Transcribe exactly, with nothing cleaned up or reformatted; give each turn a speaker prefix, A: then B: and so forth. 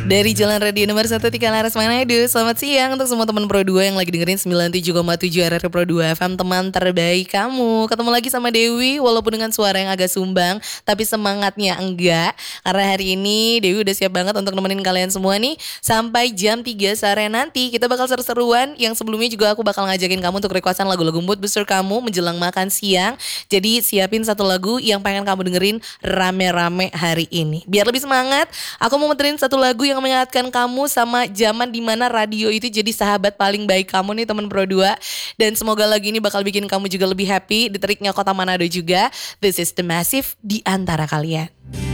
A: Dari Jalan Radio nomor satu Tiga Laras Manado. Selamat siang untuk semua teman Pro dua yang lagi dengerin sembilan puluh tujuh koma tujuh R R Pro dua F M, teman terbaik kamu. Ketemu lagi sama Dewi, walaupun dengan suara yang agak sumbang, tapi semangatnya enggak. Karena hari ini Dewi udah siap banget untuk nemenin kalian semua nih sampai jam tiga sore nanti. Kita bakal seru-seruan. Yang sebelumnya juga aku bakal ngajakin kamu untuk requestan lagu-lagu mood booster kamu menjelang makan siang. Jadi siapin satu lagu yang pengen kamu dengerin rame-rame hari ini. Biar lebih semangat, aku mau muterin satu lagu yang mengingatkan kamu sama zaman dimana radio itu jadi sahabat paling baik kamu nih teman Pro dua. Dan semoga lagu ini bakal bikin kamu juga lebih happy di teriknya kota Manado juga. This is The Massive di antara kalian.